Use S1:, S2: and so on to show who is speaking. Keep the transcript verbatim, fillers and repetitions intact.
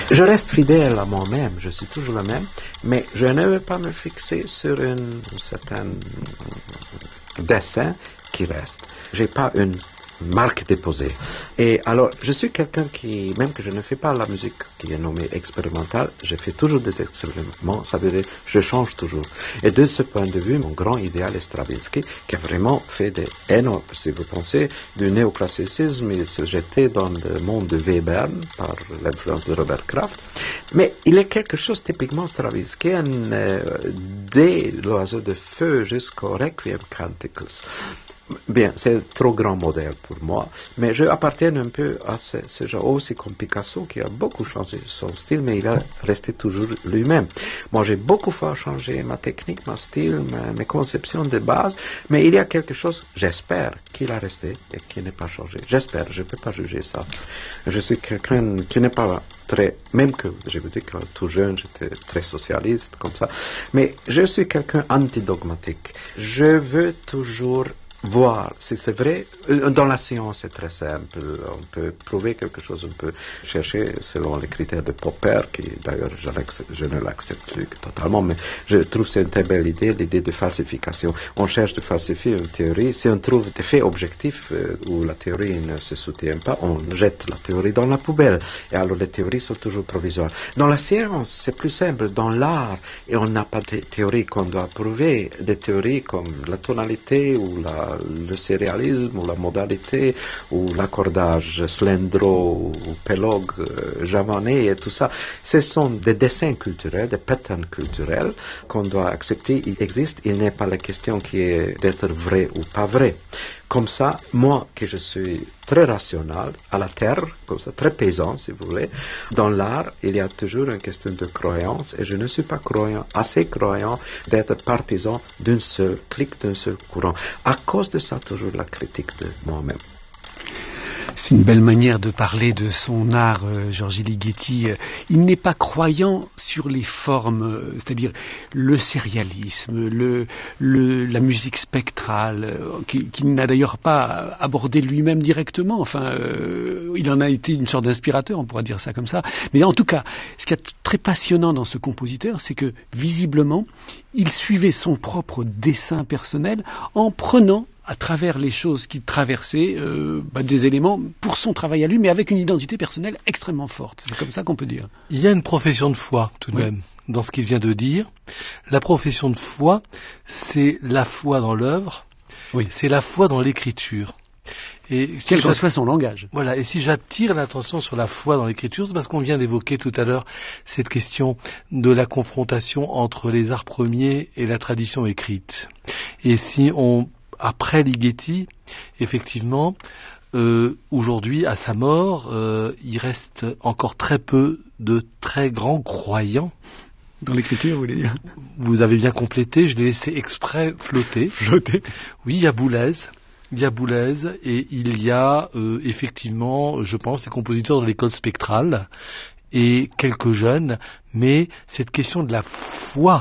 S1: Je reste fidèle à moi-même, je suis toujours le même, mais je ne veux pas me fixer sur une, un certain dessin qui reste. J'ai pas une marque déposée. Et alors, je suis quelqu'un qui, même que je ne fais pas la musique qui est nommée expérimentale, je fais toujours des expériments, ça veut dire je change toujours. Et de ce point de vue, mon grand idéal est Stravinsky, qui a vraiment fait des énormes, si vous pensez, du néoclassicisme, il se jetait dans le monde de Webern par l'influence de Robert Kraft. Mais il est quelque chose typiquement stravinskien, euh, dès l'oiseau de feu jusqu'au Requiem Canticles. Bien, c'est trop grand modèle pour moi, mais je appartiens un peu à ce, ce genre, aussi comme Picasso, qui a beaucoup changé son style, mais il a resté toujours lui-même. Moi, j'ai beaucoup fois changé ma technique, mon style, ma, mes conceptions de base, mais il y a quelque chose, j'espère, qu'il a resté et qui n'est pas changé. J'espère, je ne peux pas juger ça. Je suis quelqu'un qui n'est pas très, même que, je vous dis que tout jeune, j'étais très socialiste, comme ça, mais je suis quelqu'un antidogmatique. Je veux toujours voir si c'est vrai. Dans la science, c'est très simple. On peut prouver quelque chose, on peut chercher selon les critères de Popper, qui d'ailleurs je, je ne l'accepte plus totalement, mais je trouve que c'est une très belle idée, l'idée de falsification. On cherche de falsifier une théorie. Si on trouve des faits objectifs euh, où la théorie ne se soutient pas, on jette la théorie dans la poubelle. Et alors les théories sont toujours provisoires. Dans la science, c'est plus simple. Dans l'art, et on n'a pas de théorie qu'on doit prouver. Des théories comme la tonalité ou la le sérialisme ou la modalité ou l'accordage slendro ou pelog euh, javanais et tout ça, ce sont des dessins culturels, des patterns culturels qu'on doit accepter. Il existe, il n'est pas la question qui est d'être vrai ou pas vrai. Comme ça, moi, que je suis très rationnel, à la terre, comme ça, très paysan, si vous voulez, dans l'art, il y a toujours une question de croyance, et je ne suis pas croyant, assez croyant d'être partisan d'un seul clic, d'un seul courant. À cause de ça, toujours la critique de moi-même.
S2: C'est une belle manière de parler de son art, euh, Georges Ligeti. Il n'est pas croyant sur les formes, euh, c'est-à-dire le sérialisme, le, le, la musique spectrale, euh, qu'il qui n'a d'ailleurs pas abordé lui-même directement. Enfin, euh, il en a été une sorte d'inspirateur, on pourrait dire ça comme ça. Mais en tout cas, ce qui est très passionnant dans ce compositeur, c'est que visiblement, il suivait son propre dessin personnel en prenant à travers les choses qu'il traversait, euh, bah, des éléments pour son travail à lui, mais avec une identité personnelle extrêmement forte. C'est comme ça qu'on peut dire.
S3: Il y a une profession de foi, tout de oui. même, dans ce qu'il vient de dire. La profession de foi, c'est la foi dans l'œuvre, oui. c'est la foi dans l'écriture.
S2: Et si Quel que soit son langage.
S3: Voilà, et si j'attire l'attention sur la foi dans l'écriture, c'est parce qu'on vient d'évoquer tout à l'heure cette question de la confrontation entre les arts premiers et la tradition écrite. Et si on après Ligeti, effectivement, euh, aujourd'hui, à sa mort, euh, il reste encore très peu de très grands croyants.
S2: Dans l'écriture, vous voulez dire ?
S3: Vous avez bien complété, je l'ai laissé exprès flotter.
S2: Flotter ?
S3: Oui, il y a Boulez. Il y a Boulez et il y a euh, effectivement, je pense, des compositeurs de l'école spectrale et quelques jeunes, mais cette question de la foi